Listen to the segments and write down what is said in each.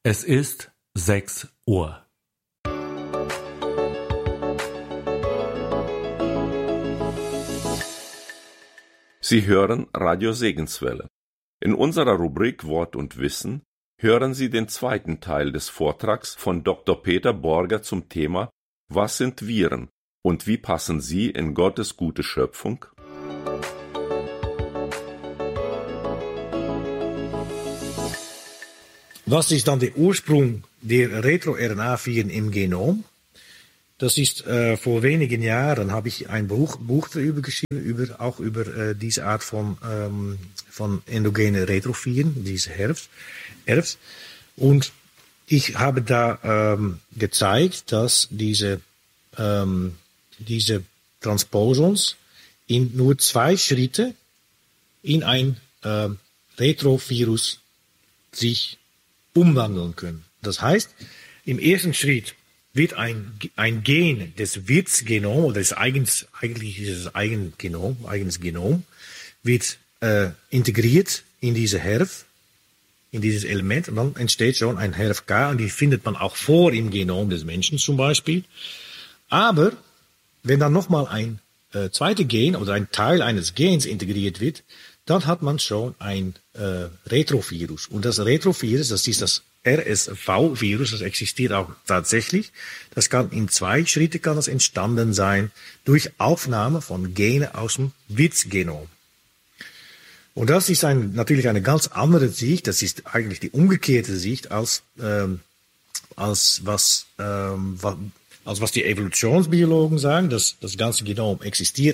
Es ist 6 Uhr. Sie hören Radio Segenswelle. In unserer Rubrik Wort und Wissen hören Sie den zweiten Teil des Vortrags von Dr. Peter Borger zum Thema Was sind Viren und wie passen sie in Gottes gute Schöpfung? Was ist dann der Ursprung der Retro-RNA-Viren im Genom? Das ist vor wenigen Jahren habe ich ein Buch darüber geschrieben, auch über diese Art von endogene Retroviren, diese Herfs. Und ich habe da gezeigt, dass diese Transposons in nur 2 Schritte in ein Retrovirus sich umwandeln können. Das heißt, im ersten Schritt wird ein Gen des Wirtsgenom oder eigenes Genom wird integriert in diese Herf, in dieses Element, und dann entsteht schon ein HerfK, und die findet man auch vor im Genom des Menschen zum Beispiel. Aber wenn dann nochmal ein zweiter Gen oder ein Teil eines Gens integriert wird, dann hat man schon ein Retrovirus. Und das Retrovirus, das ist das RSV-Virus, das existiert auch tatsächlich. Das kann in 2 Schritte entstanden sein durch Aufnahme von Genen aus dem Wirtsgenom. Und das ist natürlich eine ganz andere Sicht. Das ist eigentlich die umgekehrte Sicht als was die Evolutionsbiologen sagen. Das ganze Genom existiert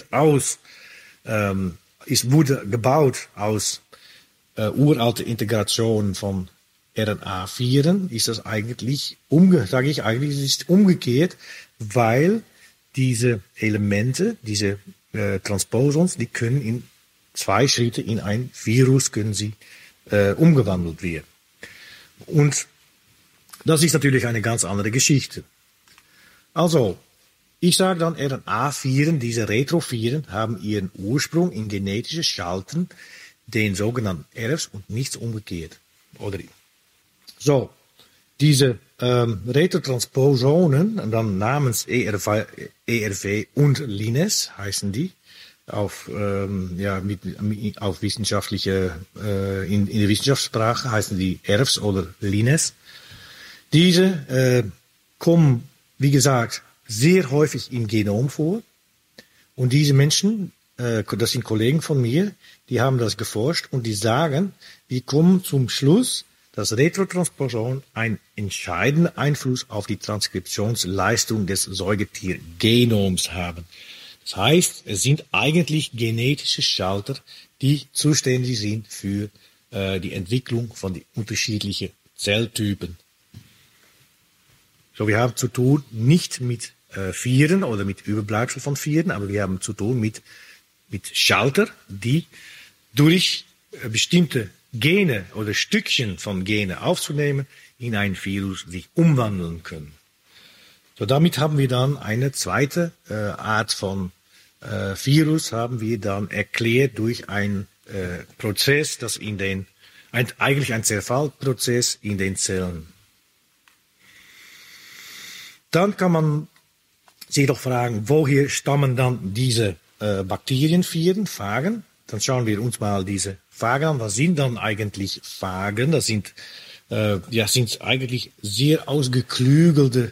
wurde gebaut aus uralte Integrationen von RNA-Viren, ist das eigentlich, es ist umgekehrt, weil diese Elemente, diese Transposons, die können in 2 Schritte in ein Virus umgewandelt werden. Und das ist natürlich eine ganz andere Geschichte. Also, ich sage dann, RNA-Viren, diese Retroviren, haben ihren Ursprung in genetische Schalten, den sogenannten Erfs, und nichts umgekehrt. So, diese Retrotransposonen, dann namens ERV und Lines heißen die, auf wissenschaftliche, in der Wissenschaftssprache heißen die Erfs oder Lines. Diese kommen, wie gesagt, sehr häufig im Genom vor. Und diese Menschen, das sind Kollegen von mir, die haben das geforscht und die sagen, wir kommen zum Schluss, dass Retrotransposon einen entscheidenden Einfluss auf die Transkriptionsleistung des Säugetiergenoms haben. Das heißt, es sind eigentlich genetische Schalter, die zuständig sind für die Entwicklung von den unterschiedlichen Zelltypen. So, wir haben zu tun nicht mit Viren oder mit Überbleibsel von Viren, aber wir haben zu tun mit Schalter, die durch bestimmte Gene oder Stückchen von Gene aufzunehmen, in ein Virus sich umwandeln können. So, damit haben wir dann eine zweite Art von Virus haben wir dann erklärt durch einen Prozess, das eigentlich ein Zerfallprozess in den Zellen. Dann kann man sich doch fragen, woher stammen dann diese Bakterienviren, Phagen? Dann schauen wir uns mal diese Phagen an. Was sind dann eigentlich Phagen? Das sind eigentlich sehr ausgeklügelte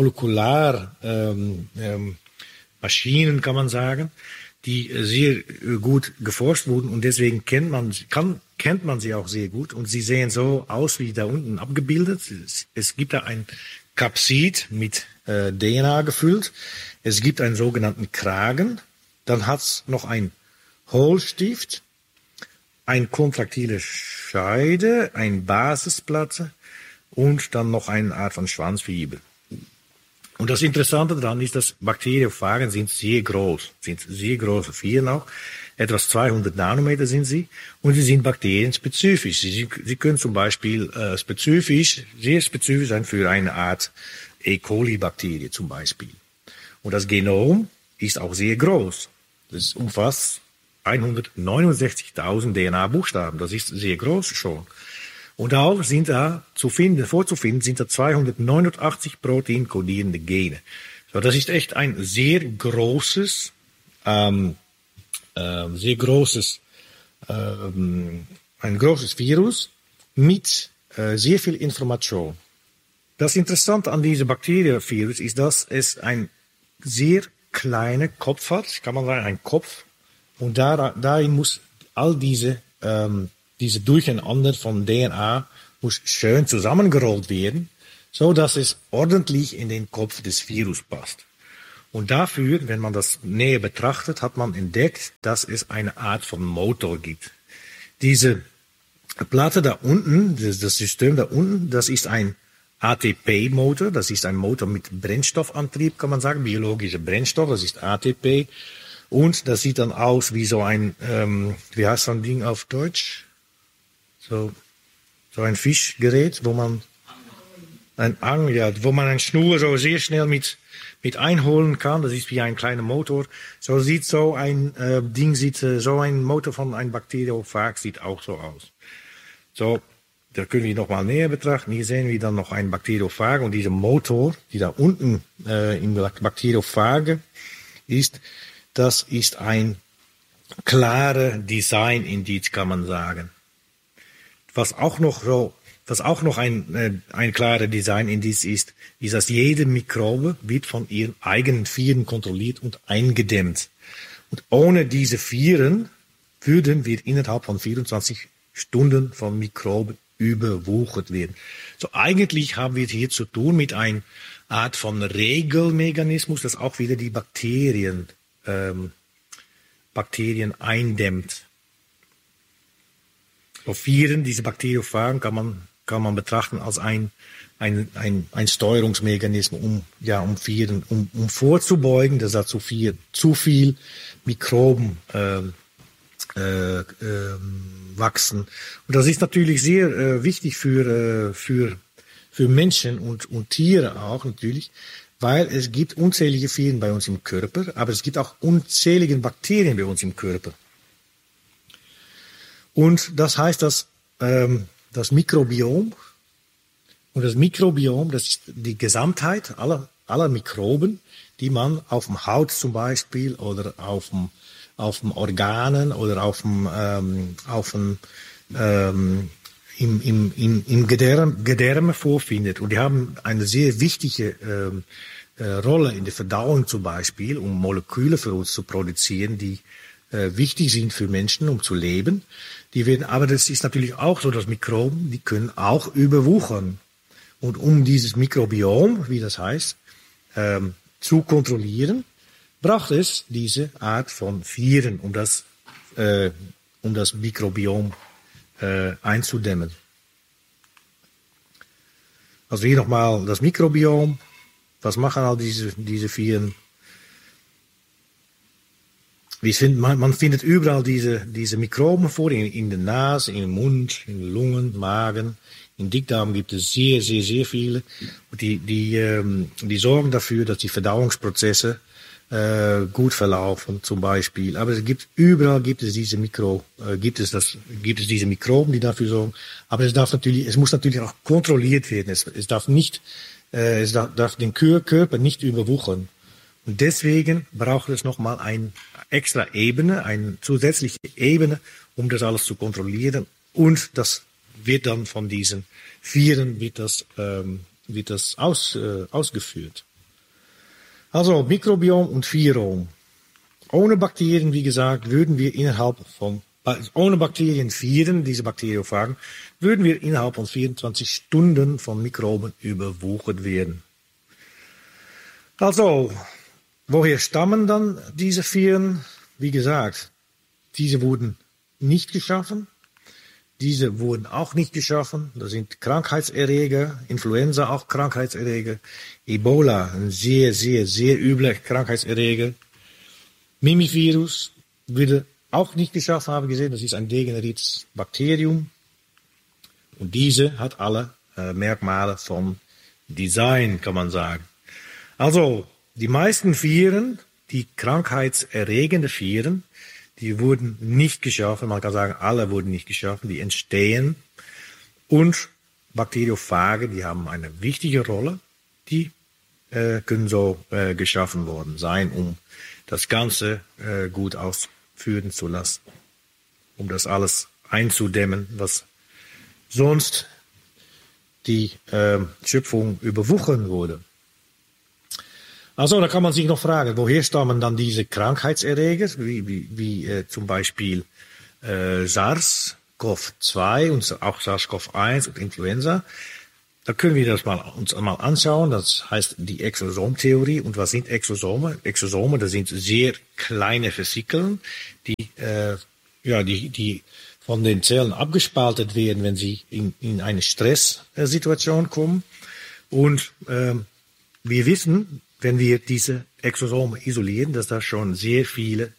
Maschinen, kann man sagen, die sehr gut geforscht wurden, und deswegen kennt man sie auch sehr gut, und sie sehen so aus wie da unten abgebildet. Es gibt da ein Kapsid mit DNA gefüllt. Es gibt einen sogenannten Kragen. Dann hat es noch ein Hohlstift, eine kontraktile Scheide, eine Basisplatte und dann noch eine Art von Schwanzfibel. Und das Interessante daran ist, dass Bakteriophagen sind sehr große Viren auch. Etwas 200 Nanometer sind sie, und sie sind bakterienspezifisch. Sie können zum Beispiel sehr spezifisch sein für eine Art E. coli-Bakterie zum Beispiel. Und das Genom ist auch sehr groß. Das umfasst 169.000 DNA-Buchstaben. Das ist sehr groß schon. Und auch sind da vorzufinden sind da 289 proteinkodierende Gene. So, das ist echt ein sehr großes ein großes Virus mit sehr viel Information. Das Interessante an diesem Bakterienvirus ist, dass es ein sehr kleiner Kopf hat, kann man sagen, ein Kopf. Und darin muss all diese Durcheinander von DNA muss schön zusammengerollt werden, so dass es ordentlich in den Kopf des Virus passt. Und dafür, wenn man das näher betrachtet, hat man entdeckt, dass es eine Art von Motor gibt. Diese Platte da unten, das System da unten, das ist ein ATP-Motor, das ist ein Motor mit Brennstoffantrieb, kann man sagen, biologischer Brennstoff, das ist ATP. Und das sieht dann aus wie so ein, wie heißt so ein Ding auf Deutsch? So ein Fischgerät, wo man wo man eine Schnur so sehr schnell mit einholen kann. Das ist wie ein kleiner Motor. So ein Motor von einem Bakteriophag sieht auch so aus. So, da können wir nochmal näher betrachten. Hier sehen wir dann noch einen Bakteriophag und dieser Motor, die da unten im Bakteriophage ist, das ist ein klarer Design-Indiz, kann man sagen. Was auch noch ein klarer Design-Indiz ist, dass jede Mikrobe wird von ihren eigenen Viren kontrolliert und eingedämmt. Und ohne diese Viren würden wir innerhalb von 24 Stunden von Mikroben überwuchert werden. So eigentlich haben wir hier zu tun mit einer Art von Regelmechanismus, das auch wieder die Bakterien eindämmt. So Viren, diese Bakteriophagen kann man betrachten als ein Steuerungsmechanismus, um Viren, um vorzubeugen, dass da zu viel Mikroben wachsen. Und das ist natürlich sehr wichtig für Menschen und Tiere auch natürlich, weil es gibt unzählige Viren bei uns im Körper, aber es gibt auch unzählige Bakterien bei uns im Körper. Und das heißt, dass das Mikrobiom, das ist die Gesamtheit aller Mikroben, die man auf dem Haut zum Beispiel oder auf dem Organen oder im Gedärme vorfindet. Und die haben eine sehr wichtige Rolle in der Verdauung zum Beispiel, um Moleküle für uns zu produzieren, die wichtig sind für Menschen, um zu leben. Aber das ist natürlich auch so, dass Mikroben, die können auch überwuchern. Und um dieses Mikrobiom, wie das heißt, zu kontrollieren, braucht es diese Art von Viren, um das Mikrobiom einzudämmen. Also hier nochmal das Mikrobiom. Was machen all diese Viren? Man findet überall diese Mikroben vor, in der Nase, im Mund, in den Lungen, Magen. Im Dickdarm gibt es sehr, sehr, sehr viele. Und die sorgen dafür, dass die Verdauungsprozesse gut verlaufen, zum Beispiel. Aber überall gibt es diese Mikroben, die dafür sorgen. Aber es muss natürlich auch kontrolliert werden. Es darf den Körper nicht überwuchern. Und deswegen braucht es nochmal eine extra Ebene, eine zusätzliche Ebene, um das alles zu kontrollieren. Und das wird dann von diesen Viren ausgeführt. Also Mikrobiom und Virom. Ohne Bakterien, wie gesagt, ohne Bakterienviren, diese Bakteriophagen, würden wir innerhalb von 24 Stunden von Mikroben überwuchert werden. Also, woher stammen dann diese Viren? Wie gesagt, diese wurden nicht geschaffen. Diese wurden auch nicht geschaffen. Das sind Krankheitserreger, Influenza auch Krankheitserreger, Ebola, ein sehr, sehr, sehr übler Krankheitserreger. Mimivirus wurde auch nicht geschaffen, habe ich gesehen. Das ist ein degeneriertes Bakterium. Und diese hat alle Merkmale von Design, kann man sagen. Also, die meisten Viren, die krankheitserregende Viren, die wurden nicht geschaffen. Man kann sagen, alle wurden nicht geschaffen. Die entstehen Und Bakteriophagen, die haben eine wichtige Rolle, die können so geschaffen worden sein, um das Ganze gut ausführen zu lassen, um das alles einzudämmen, was sonst die Schöpfung überwuchern würde. Also da kann man sich noch fragen, woher stammen dann diese Krankheitserreger, wie zum Beispiel SARS-CoV-2 und auch SARS-CoV-1 und Influenza. Da können wir das uns mal anschauen. Das heißt die Exosomtheorie. Und was sind Exosome? Exosome, das sind sehr kleine Vesikeln, die von den Zellen abgespaltet werden, wenn sie in eine Stresssituation kommen. Und wir wissen, wenn wir diese Exosome isolieren, dass da schon sehr viele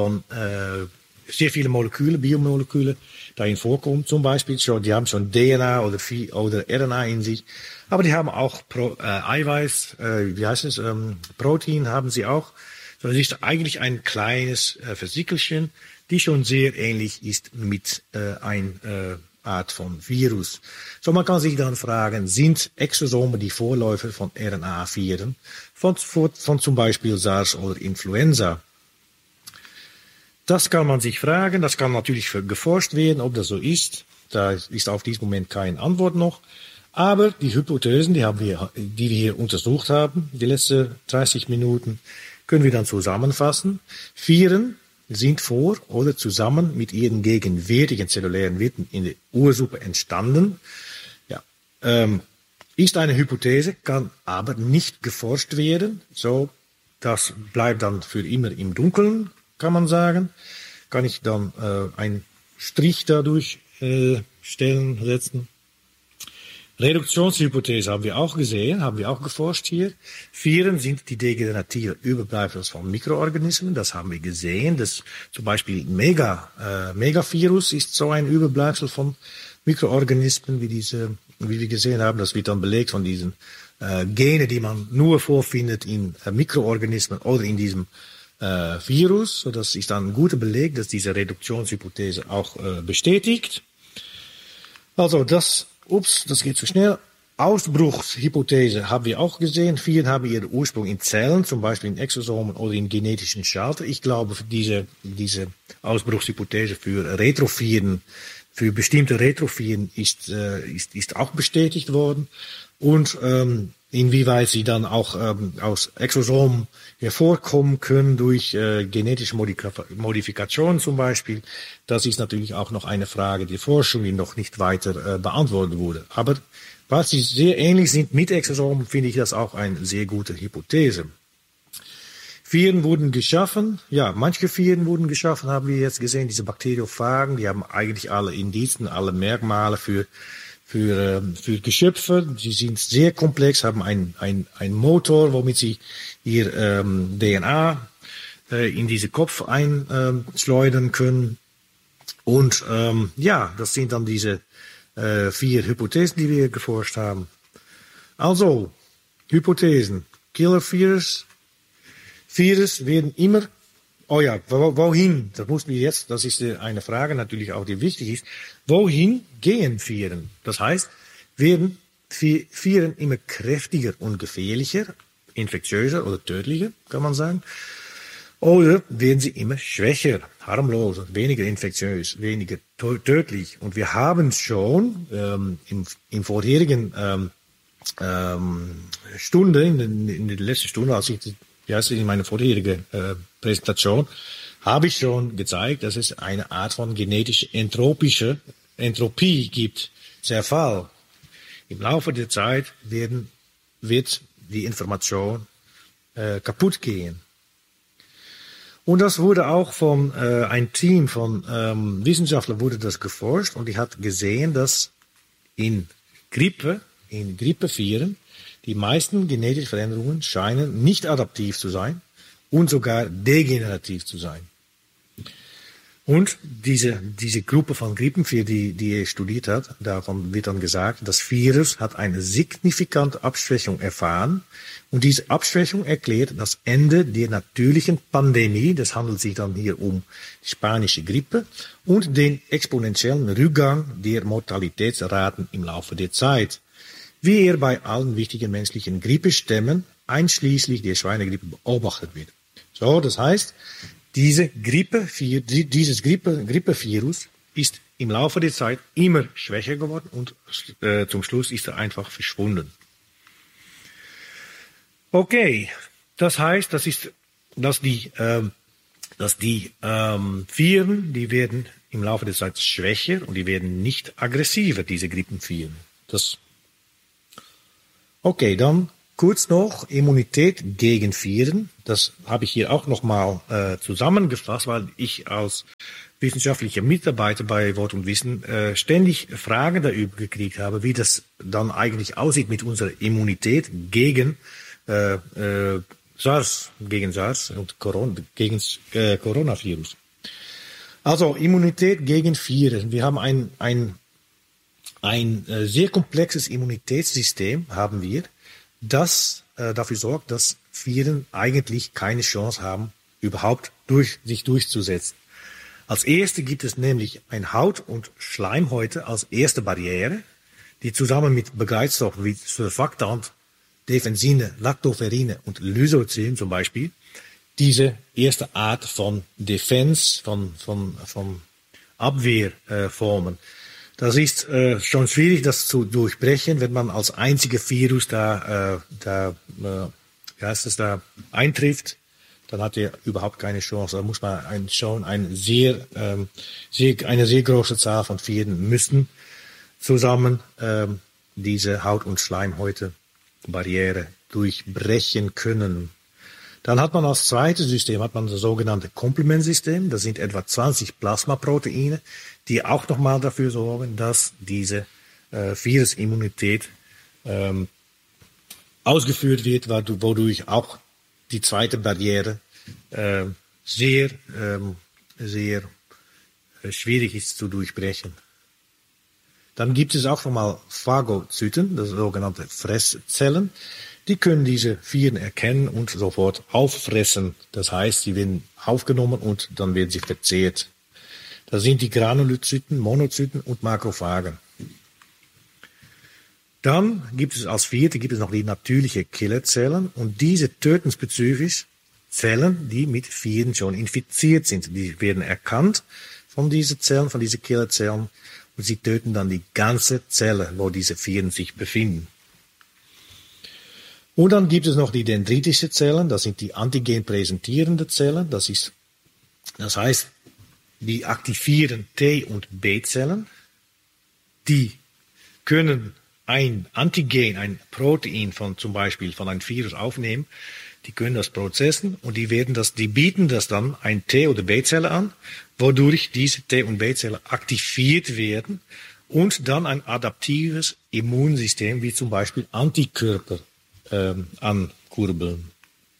Moleküle, Biomoleküle darin vorkommen. Zum Beispiel die haben schon DNA oder RNA in sich. Aber die haben auch Eiweiß, Protein haben sie auch. So, das ist eigentlich ein kleines Vesikelchen, die schon sehr ähnlich ist mit einer Art von Virus. So, man kann sich dann fragen, sind Exosome die Vorläufer von RNA-Viren, von zum Beispiel SARS oder Influenza? Das kann man sich fragen, das kann natürlich geforscht werden, ob das so ist. Da ist auf diesen Moment keine Antwort noch. Aber die Hypothesen, die wir hier untersucht haben, die letzten 30 Minuten, können wir dann zusammenfassen. Viren sind vor oder zusammen mit ihren gegenwärtigen zellulären Wirten in der Ursuppe entstanden. Ja, ist eine Hypothese, kann aber nicht geforscht werden. So, das bleibt dann für immer im Dunkeln, kann man sagen. Kann ich dann einen Strich dadurch setzen. Reduktionshypothese haben wir auch gesehen, haben wir auch geforscht hier. Viren sind die degenerative Überbleibsel von Mikroorganismen. Das haben wir gesehen. Das zum Beispiel Megavirus ist so ein Überbleibsel von Mikroorganismen, wie wir gesehen haben. Das wird dann belegt von diesen Gene, die man nur vorfindet in Mikroorganismen oder in diesem Virus. So, das ist dann ein guter Beleg, dass diese Reduktionshypothese auch bestätigt. Also das geht zu schnell. Ausbruchshypothese haben wir auch gesehen. Viren haben ihren Ursprung in Zellen, zum Beispiel in Exosomen oder in genetischen Schalter. Ich glaube, diese Ausbruchshypothese für Retroviren, für bestimmte Retroviren ist auch bestätigt worden. Und inwieweit sie dann auch aus Exosomen hervorkommen können durch genetische Modifikation zum Beispiel, das ist natürlich auch noch eine Frage der Forschung, die noch nicht weiter beantwortet wurde. Aber weil sie sehr ähnlich sind mit Exosomen, finde ich das auch eine sehr gute Hypothese. Viren wurden geschaffen, ja, manche Viren wurden geschaffen, haben wir jetzt gesehen, diese Bakteriophagen, die haben eigentlich alle Indizien, alle Merkmale für Geschöpfe. Sie sind sehr komplex, haben einen Motor, womit sie ihr DNA in diese Kopf einschleudern können. Und das sind dann diese 4 Hypothesen, die wir geforscht haben. Also, Hypothesen. Killer-Virus. Virus werden immer, wohin? Das ist eine Frage natürlich auch, die wichtig ist. Wohin gehen Viren? Das heißt, werden Viren immer kräftiger und gefährlicher, infektiöser oder tödlicher, kann man sagen. Oder werden sie immer schwächer, harmloser, weniger infektiös, weniger tödlich. Und wir haben schon im vorherigen Stunde, in der letzten Stunde, als ich in meiner vorherigen Präsentation, habe ich schon gezeigt, dass es eine Art von genetischer Entropie gibt, Zerfall. Im Laufe der Zeit wird die Information kaputt gehen. Und das wurde auch von ein Team von Wissenschaftlern wurde das geforscht und die hat gesehen, dass in Grippeviren die meisten genetischen Veränderungen scheinen nicht adaptiv zu sein und sogar degenerativ zu sein. Und diese Gruppe von Grippenviren, die er studiert hat, davon wird dann gesagt, das Virus hat eine signifikante Abschwächung erfahren. Und diese Abschwächung erklärt das Ende der natürlichen Pandemie. Das handelt sich dann hier um die spanische Grippe und den exponentiellen Rückgang der Mortalitätsraten im Laufe der Zeit, wie er bei allen wichtigen menschlichen Grippestämmen, einschließlich der Schweinegrippe, beobachtet wird. So, das heißt, dieses Grippevirus ist im Laufe der Zeit immer schwächer geworden und zum Schluss ist er einfach verschwunden. Okay, das heißt, dass die Viren, die werden im Laufe der Zeit schwächer und die werden nicht aggressiver, diese Grippenviren. Okay, dann kurz noch Immunität gegen Viren. Das habe ich hier auch nochmal zusammengefasst, weil ich als wissenschaftlicher Mitarbeiter bei Wort und Wissen ständig Fragen darüber gekriegt habe, wie das dann eigentlich aussieht mit unserer Immunität gegen SARS und gegen Coronavirus. Also Immunität gegen Viren. Wir haben ein sehr komplexes Immunitätssystem, haben wir, das dafür sorgt, dass Viren eigentlich keine Chance haben, überhaupt sich durchzusetzen. Als erste gibt es nämlich ein Haut- und Schleimhäute als erste Barriere, die zusammen mit Begleitstoffen wie Surfaktant, Defensine, Lactoferrine und Lysozin zum Beispiel diese erste Art von Defense, von Abwehr formen. Das ist schon schwierig, das zu durchbrechen, wenn man als einziger Virus da eintrifft, dann hat er überhaupt keine Chance. Da muss man eine sehr große Zahl von Viren müssen zusammen diese Haut- und Schleimhäute-Barriere durchbrechen können. Dann hat man als zweites System das sogenannte Komplementsystem. Das sind etwa 20 Plasmaproteine, die auch nochmal dafür sorgen, dass diese Virusimmunität ausgeführt wird, wodurch auch die zweite Barriere sehr schwierig ist zu durchbrechen. Dann gibt es auch nochmal Phagozyten, das sogenannte Fresszellen. Die können diese Viren erkennen und sofort auffressen. Das heißt, sie werden aufgenommen und dann werden sie verzehrt. Das sind die Granulozyten, Monozyten und Makrophagen. Dann gibt es als vierte noch die natürliche Killerzellen und diese töten spezifisch Zellen, die mit Viren schon infiziert sind. Die werden erkannt von diesen Zellen, von diesen Killerzellen und sie töten dann die ganze Zelle, wo diese Viren sich befinden. Und dann gibt es noch die dendritische Zellen, das sind die antigenpräsentierende Zellen, das heißt, die aktivieren T- und B-Zellen, die können ein Antigen, ein Protein zum Beispiel von einem Virus aufnehmen, die können das prozessen und die bieten das dann ein T- oder B-Zelle an, wodurch diese T- und B-Zelle aktiviert werden und dann ein adaptives Immunsystem, wie zum Beispiel Antikörper, ankurbeln.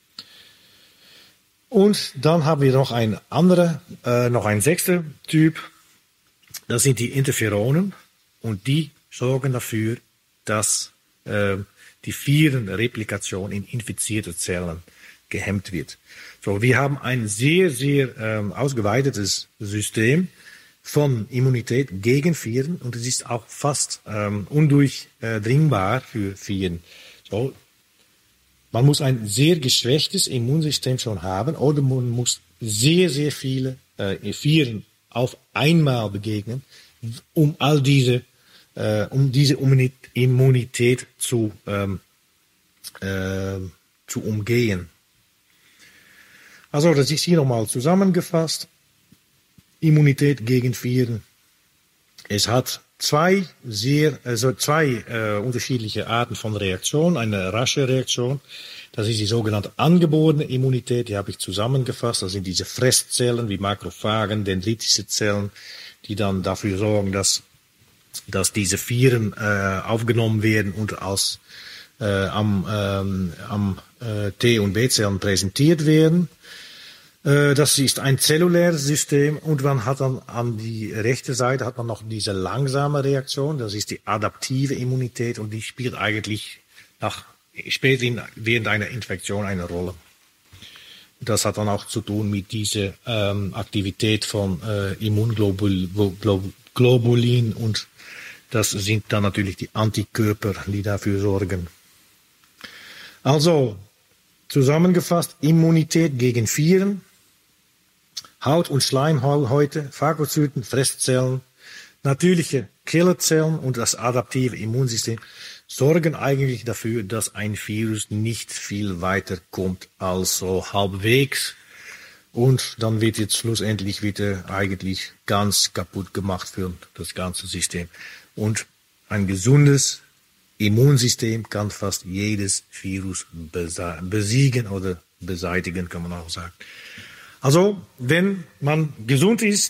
Und dann haben wir noch ein sechster Typ. Das sind die Interferonen und die sorgen dafür, dass die Virenreplikation in infizierte Zellen gehemmt wird. So, wir haben ein sehr, sehr ausgeweitetes System von Immunität gegen Viren und es ist auch fast undurchdringbar für Viren. So, man muss ein sehr geschwächtes Immunsystem schon haben oder man muss sehr, sehr viele Viren auf einmal begegnen, um diese Immunität zu umgehen. Also, das ist hier nochmal zusammengefasst. Immunität gegen Viren. Es hat zwei unterschiedliche Arten von Reaktion. Eine rasche Reaktion, das ist die sogenannte angeborene Immunität, die habe ich zusammengefasst. Das sind diese Fresszellen wie Makrophagen, dendritische Zellen, die dann dafür sorgen, dass diese Viren aufgenommen werden und am T- und B-Zellen präsentiert werden. Das ist ein zelluläres System und man hat dann an die rechte Seite hat man noch diese langsame Reaktion, das ist die adaptive Immunität und die spielt eigentlich während einer Infektion eine Rolle. Das hat dann auch zu tun mit dieser Aktivität von Immunglobulin und das sind dann natürlich die Antikörper, die dafür sorgen. Also, zusammengefasst, Immunität gegen Viren, Haut- und Schleimhäute, Phagozyten, Fresszellen, natürliche Killerzellen und das adaptive Immunsystem sorgen eigentlich dafür, dass ein Virus nicht viel weiter kommt als so halbwegs. Und dann wird jetzt schlussendlich wieder eigentlich ganz kaputt gemacht für das ganze System. Und ein gesundes Immunsystem kann fast jedes Virus besiegen oder beseitigen, kann man auch sagen. Also, wenn man gesund ist,